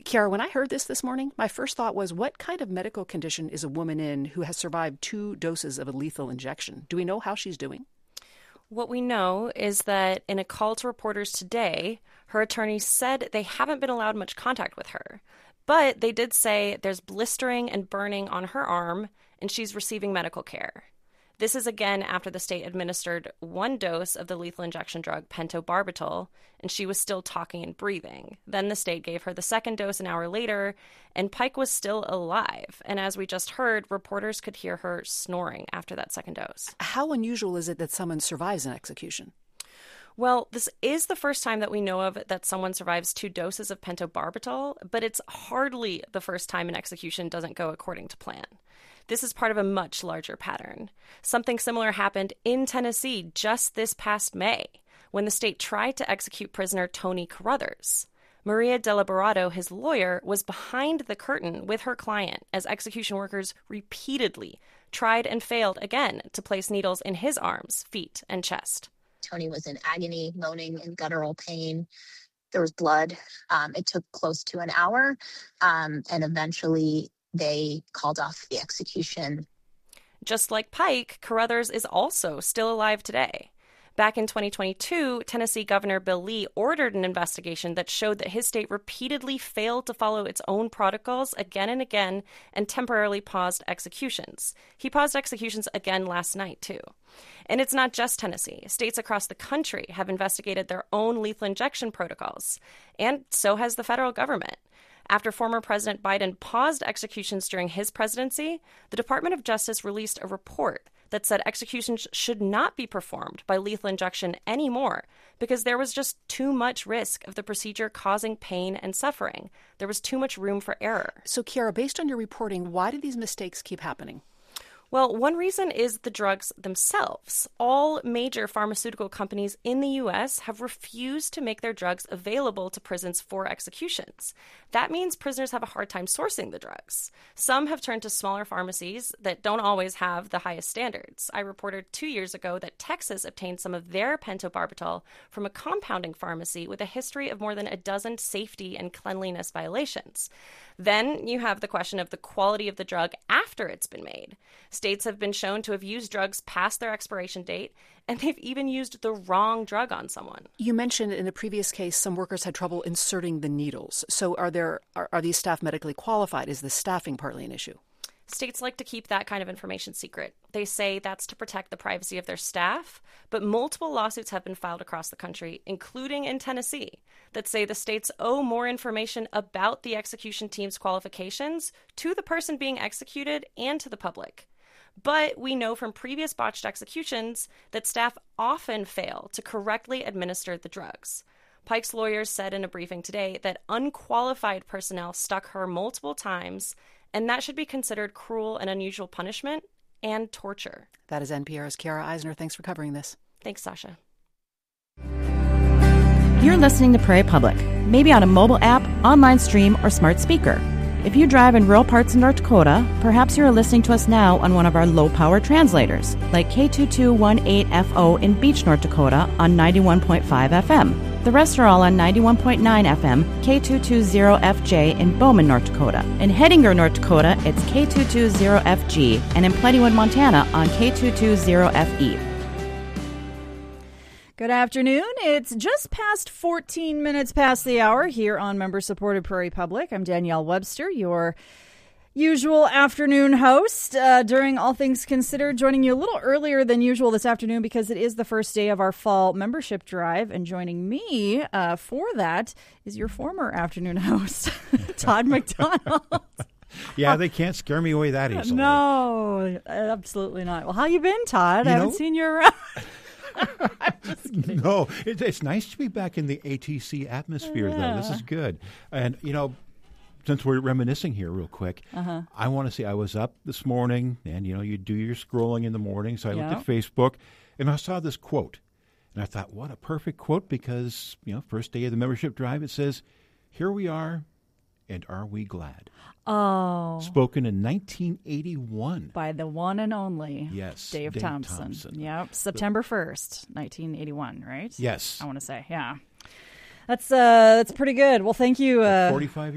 Kiara, when I heard this morning, my first thought was, what kind of medical condition is a woman in who has survived 2 doses of a lethal injection? Do we know how she's doing? What we know is that in a call to reporters today, her attorney said they haven't been allowed much contact with her. But they did say there's blistering and burning on her arm, and she's receiving medical care. This is again after the state administered 1 dose of the lethal injection drug pentobarbital, and she was still talking and breathing. Then the state gave her the 2nd dose an hour later, and Pike was still alive. And as we just heard, reporters could hear her snoring after that 2nd dose. How unusual is it that someone survives an execution? Well, this is the first time that we know of that someone survives 2 doses of pentobarbital, but it's hardly the first time an execution doesn't go according to plan. This is part of a much larger pattern. Something similar happened in Tennessee just this past May, when the state tried to execute prisoner Tony Carruthers. Maria Delaborado, his lawyer, was behind the curtain with her client as execution workers repeatedly tried and failed again to place needles in his arms, feet, and chest. Tony was in agony, moaning in guttural pain. There was blood. It took close to an hour, and eventually they called off the execution. Just like Pike, Carruthers is also still alive today. Back in 2022, Tennessee Governor Bill Lee ordered an investigation that showed that his state repeatedly failed to follow its own protocols again and again and temporarily paused executions. He paused executions again last night, too. And it's not just Tennessee. States across the country have investigated their own lethal injection protocols, and so has the federal government. After former President Biden paused executions during his presidency, the Department of Justice released a report that said executions should not be performed by lethal injection anymore because there was just too much risk of the procedure causing pain and suffering. There was too much room for error. So, Kiara, based on your reporting, why do these mistakes keep happening? Well, one reason is the drugs themselves. All major pharmaceutical companies in the U.S. have refused to make their drugs available to prisons for executions. That means prisoners have a hard time sourcing the drugs. Some have turned to smaller pharmacies that don't always have the highest standards. I reported 2 years ago that Texas obtained some of their pentobarbital from a compounding pharmacy with a history of more than a dozen safety and cleanliness violations. Then you have the question of the quality of the drug after it's been made. States have been shown to have used drugs past their expiration date, and they've even used the wrong drug on someone. You mentioned in a previous case some workers had trouble inserting the needles. So are these staff medically qualified? Is the staffing partly an issue? States like to keep that kind of information secret. They say that's to protect the privacy of their staff, but multiple lawsuits have been filed across the country, including in Tennessee, that say the states owe more information about the execution team's qualifications to the person being executed and to the public. But we know from previous botched executions that staff often fail to correctly administer the drugs. Pike's lawyers said in a briefing today that unqualified personnel stuck her multiple times, and that should be considered cruel and unusual punishment and torture. That is NPR's Kiara Eisner. Thanks for covering this. Thanks, Sasha. You're listening to Prairie Public, maybe on a mobile app, online stream, or smart speaker. If you drive in rural parts of North Dakota, perhaps you're listening to us now on one of our low-power translators, like K2218FO in Beach, North Dakota on 91.5 FM. The rest are all on 91.9 FM, K220FJ in Bowman, North Dakota. In Hettinger, North Dakota, it's K220FG, and in Plentywood, Montana on K220FE. Good afternoon. It's just past 14 minutes past the hour here on member-supported Prairie Public. I'm Danielle Webster, your usual afternoon host during All Things Considered, joining you a little earlier than usual this afternoon because it is the first day of our fall membership drive, and joining me for that is your former afternoon host, Todd McDonald. Yeah, they can't scare me away that easily. No, absolutely not. Well, how you been, Todd? I haven't seen you around. I'm just kidding. No, it's nice to be back in the ATC atmosphere, though. This is good. And, since we're reminiscing here real quick, I want to say I was up this morning, and, you do your scrolling in the morning, so I looked at Facebook, and I saw this quote. And I thought, what a perfect quote, because, first day of the membership drive, it says, "Here we are, and are we glad?" Oh. Spoken in 1981. By the one and only Dave Thompson. Yep, September 1st, 1981, right? Yes. I want to say, yeah. That's pretty good. Well, thank you. 45